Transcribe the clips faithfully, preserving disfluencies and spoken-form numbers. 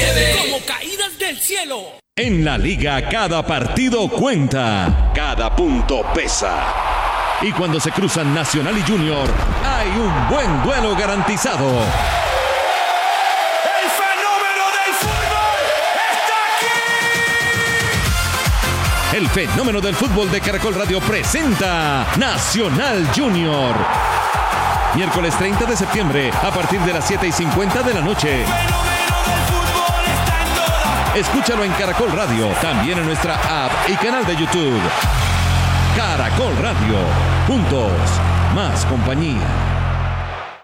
nieve. Como caídas del cielo. En la liga cada partido cuenta, cada punto pesa. Y cuando se cruzan Nacional y Junior, hay un buen duelo garantizado. ¡El fenómeno del fútbol está aquí! El fenómeno del fútbol de Caracol Radio presenta Nacional Junior. Miércoles treinta de septiembre, a partir de las siete y cincuenta de la noche. El fenómeno del fútbol está en toda. Escúchalo en Caracol Radio, también en nuestra app y canal de YouTube. Caracol Radio. Juntos, más compañía.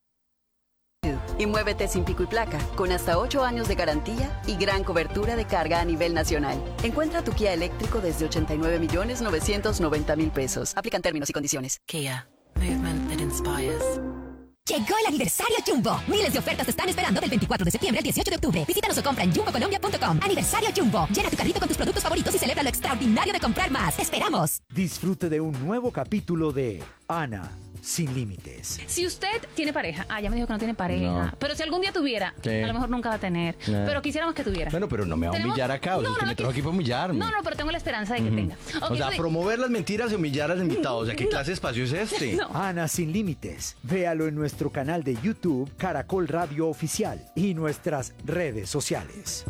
Y muévete sin pico y placa, con hasta ocho años de garantía y gran cobertura de carga a nivel nacional. Encuentra tu Kia eléctrico desde ochenta y nueve millones novecientos noventa mil pesos. Aplican términos y condiciones. Kia, movement that inspires. Llegó el aniversario Jumbo. Miles de ofertas te están esperando del veinticuatro de septiembre al dieciocho de octubre. Visítanos o compra en jumbo colombia punto com. Aniversario Jumbo. Llena tu carrito con tus productos favoritos y celebra lo extraordinario de comprar más. ¡Te esperamos! Disfrute de un nuevo capítulo de Ana sin límites. Si usted tiene pareja, ah, ya me dijo que no tiene pareja, No. pero si algún día tuviera, ¿Qué? a lo mejor nunca va a tener, No. pero quisiéramos que tuviera. Bueno, pero no me va a ¿Tenemos? humillar acá, o sea, No, es que no, me trajo aquí- aquí para humillarme. No, no, pero tengo la esperanza de que tenga. O Ok, sea, sí. promover las mentiras y humillar a los invitados. O sea, ¿qué clase de espacio es este? No. Ana sin límites. Véalo en nuestro canal de YouTube Caracol Radio Oficial y nuestras redes sociales.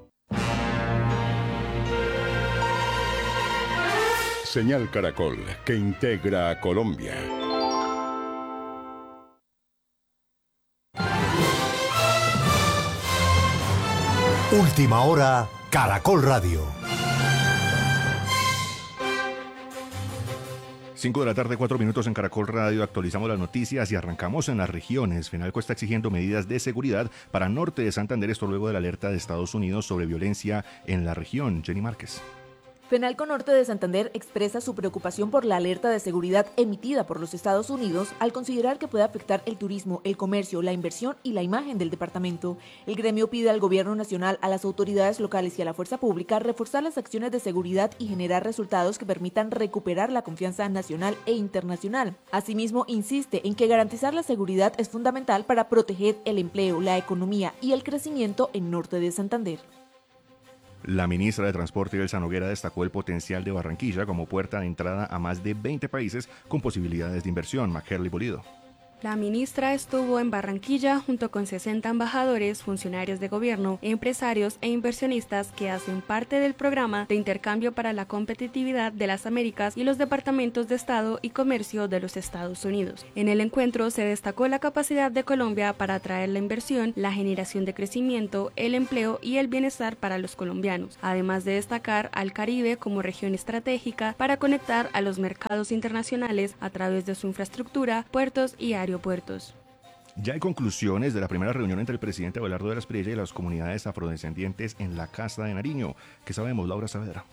Señal Caracol, que integra a Colombia. Última hora, Caracol Radio. cinco de la tarde, cuatro minutos en Caracol Radio. Actualizamos las noticias y arrancamos en las regiones. Fenalco está exigiendo medidas de seguridad para Norte de Santander, esto luego de la alerta de Estados Unidos sobre violencia en la región. Jenny Márquez. Fenalco Norte de Santander expresa su preocupación por la alerta de seguridad emitida por los Estados Unidos al considerar que puede afectar el turismo, el comercio, la inversión y la imagen del departamento. El gremio pide al gobierno nacional, a las autoridades locales y a la fuerza pública reforzar las acciones de seguridad y generar resultados que permitan recuperar la confianza nacional e internacional. Asimismo, insiste en que garantizar la seguridad es fundamental para proteger el empleo, la economía y el crecimiento en Norte de Santander. La ministra de Transporte, Elsa Noguera, destacó el potencial de Barranquilla como puerta de entrada a más de veinte países con posibilidades de inversión. Majerly Pulido. La ministra estuvo en Barranquilla junto con sesenta embajadores, funcionarios de gobierno, empresarios e inversionistas que hacen parte del programa de intercambio para la competitividad de las Américas y los departamentos de Estado y Comercio de los Estados Unidos. En el encuentro se destacó la capacidad de Colombia para atraer la inversión, la generación de crecimiento, el empleo y el bienestar para los colombianos, además de destacar al Caribe como región estratégica para conectar a los mercados internacionales a través de su infraestructura, puertos y aeropuertos. Puertos. Ya hay conclusiones de la primera reunión entre el presidente Abelardo de la Espriella y las comunidades afrodescendientes en la Casa de Nariño. ¿Qué sabemos, Laura Saavedra?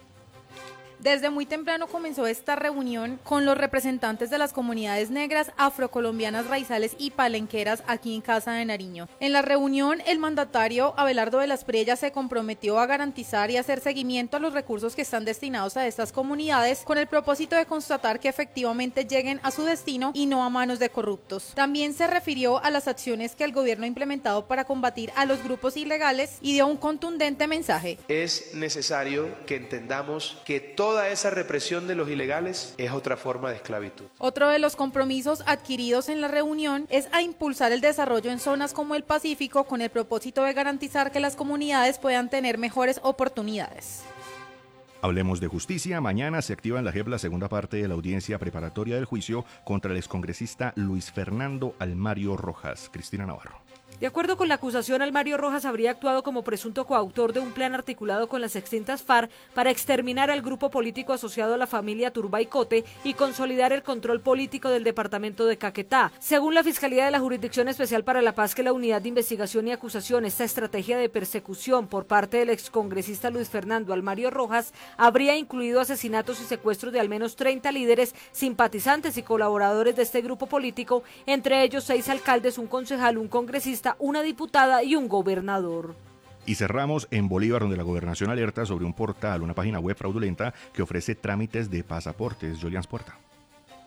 Desde muy temprano comenzó esta reunión con los representantes de las comunidades negras, afrocolombianas, raizales y palenqueras aquí en Casa de Nariño. En la reunión, el mandatario Abelardo de la Espriella se comprometió a garantizar y hacer seguimiento a los recursos que están destinados a estas comunidades con el propósito de constatar que efectivamente lleguen a su destino y no a manos de corruptos. También se refirió a las acciones que el gobierno ha implementado para combatir a los grupos ilegales y dio un contundente mensaje. Es necesario que entendamos que todo Toda esa represión de los ilegales es otra forma de esclavitud. Otro de los compromisos adquiridos en la reunión es a impulsar el desarrollo en zonas como el Pacífico con el propósito de garantizar que las comunidades puedan tener mejores oportunidades. Hablemos de justicia. Mañana se activa en la J E P la segunda parte de la audiencia preparatoria del juicio contra el excongresista Luis Fernando Almario Rojas. Cristina Navarro. De acuerdo con la acusación, Almario Rojas habría actuado como presunto coautor de un plan articulado con las extintas FARC para exterminar al grupo político asociado a la familia Turbay Cote y consolidar el control político del departamento de Caquetá. Según la Fiscalía de la Jurisdicción Especial para la Paz, que la Unidad de Investigación y Acusación, esta estrategia de persecución por parte del excongresista Luis Fernando Almario Rojas habría incluido asesinatos y secuestros de al menos treinta líderes, simpatizantes y colaboradores de este grupo político, entre ellos seis alcaldes, un concejal, un congresista, una diputada y un gobernador. Y cerramos en Bolívar, donde la gobernación alerta sobre un portal, una página web fraudulenta que ofrece trámites de pasaportes. Julián Puerta.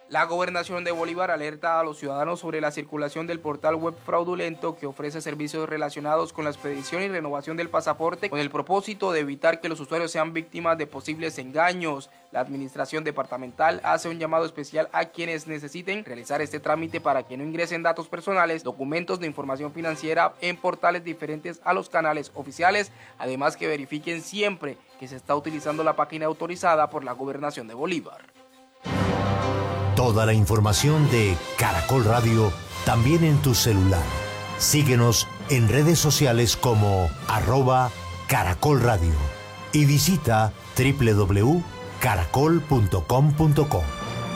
La Gobernación de Bolívar alerta a los ciudadanos sobre la circulación del portal web fraudulento que ofrece servicios relacionados con la expedición y renovación del pasaporte con el propósito de evitar que los usuarios sean víctimas de posibles engaños. La administración departamental hace un llamado especial a quienes necesiten realizar este trámite para que no ingresen datos personales, documentos de información financiera en portales diferentes a los canales oficiales, además que verifiquen siempre que se está utilizando la página autorizada por la Gobernación de Bolívar. Toda la información de Caracol Radio también en tu celular. Síguenos en redes sociales como arroba Caracol Radio y visita doble u doble u doble u punto caracol punto com punto co.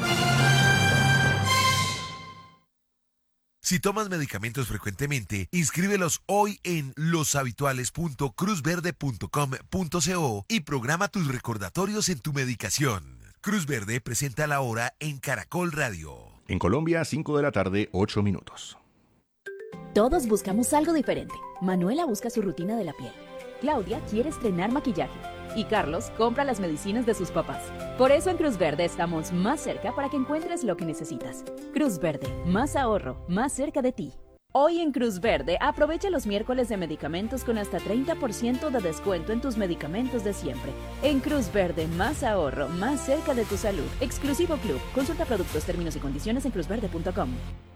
Si tomas medicamentos frecuentemente, inscríbelos hoy en loshabituales punto cruz verde punto com punto co y programa tus recordatorios en tu medicación. Cruz Verde presenta la hora en Caracol Radio. En Colombia, cinco de la tarde, ocho minutos. Todos buscamos algo diferente. Manuela busca su rutina de la piel. Claudia quiere estrenar maquillaje. Y Carlos compra las medicinas de sus papás. Por eso en Cruz Verde estamos más cerca para que encuentres lo que necesitas. Cruz Verde, más ahorro, más cerca de ti. Hoy en Cruz Verde, aprovecha los miércoles de medicamentos con hasta treinta por ciento de descuento en tus medicamentos de siempre. En Cruz Verde, más ahorro, más cerca de tu salud. Exclusivo Club. Consulta productos, términos y condiciones en cruz verde punto com.